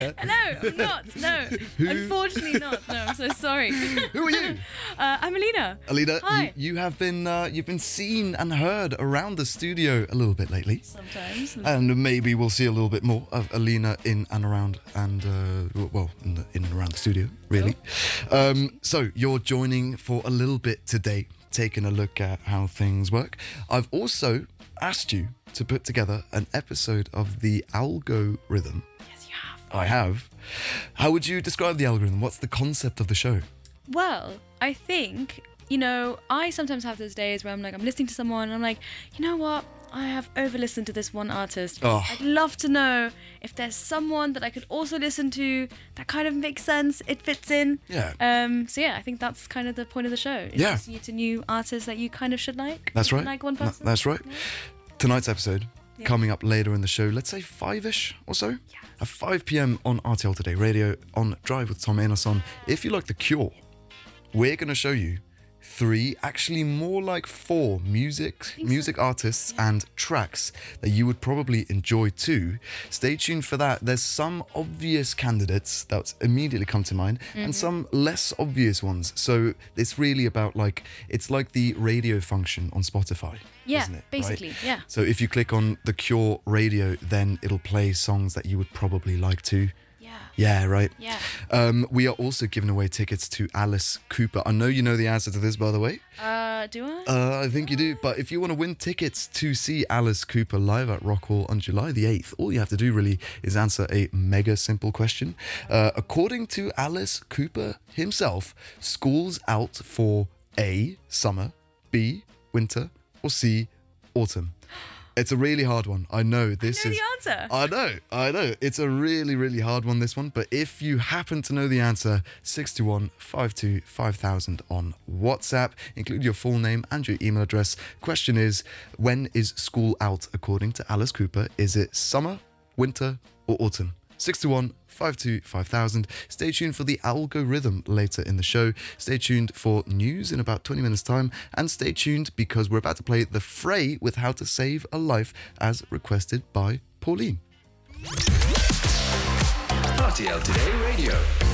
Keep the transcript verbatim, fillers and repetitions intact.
No, I'm not. No, Who? unfortunately not. No, I'm so sorry. Who are you? Uh, I'm Alina. Alina, Hi. you, you have been uh, you've been seen and heard around the studio a little bit lately. Sometimes. And maybe we'll see a little bit more of Alina in and around and, uh, well, in, the, in and around the studio, really. Um, so you're joining for a little bit today, taking a look at how things work. I've also asked you to put together an episode of the Algorithm. Yes, you have. I have. How would you describe the Algorithm? What's the concept of the show? Well, I think, you know, I sometimes have those days where I'm like, I'm listening to someone and I'm like, you know what? I have over-listened to this one artist. Oh. I'd love to know if there's someone that I could also listen to that kind of makes sense, it fits in. Yeah. Um. So yeah, I think that's kind of the point of the show. Is Yeah. listening to new artists that you kind of should like. That's You right. Like one No, person. that's right. Yeah. Tonight's episode, Yeah. coming up later in the show, let's say five-ish or so. Yes. At five p.m. on R T L Today Radio on Drive with Tom Einarsson. If you like The Cure, we're going to show you three, actually more like four music think so. music artists and tracks that you would probably enjoy too. Stay tuned for that. There's some obvious candidates that immediately come to mind and some less obvious ones. So it's really about like, it's like the radio function on Spotify. Yeah, isn't it? Right? basically, yeah. So if you click on The Cure Radio, then it'll play songs that you would probably like too. Yeah. Yeah, right. Yeah. Um, we are also giving away tickets to Alice Cooper. I know you know the answer to this, by the way. Uh, do I? Uh, I think you do. But if you want to win tickets to see Alice Cooper live at Rockhall on July the eighth, all you have to do really is answer a mega simple question. Uh, according to Alice Cooper himself, school's out for A, summer, B, winter, or C, autumn. It's a really hard one. I know this I know is. the answer. I know, I know. It's a really, really hard one, this one. But if you happen to know the answer, six two one, five two five thousand on WhatsApp. Include your full name and your email address. Question is, when is school out according to Alice Cooper? Is it summer, winter, or autumn? six two one, five two five thousand. Stay tuned for the Algorithm later in the show. Stay tuned for news in about twenty minutes time. And stay tuned because we're about to play The Fray with How to Save a Life as requested by Pauline. R T L Today Radio.